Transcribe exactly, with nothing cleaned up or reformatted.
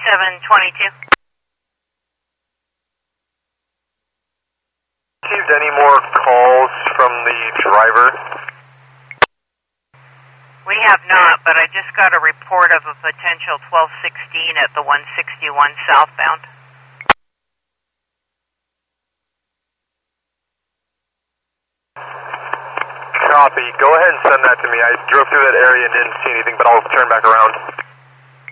seven twenty-two. Received any more calls from the driver? We have not, but I just got a report of a potential twelve sixteen at the one sixty-one southbound. Copy. Go ahead and send that to me. I drove through that area and didn't see anything, but I'll turn back around.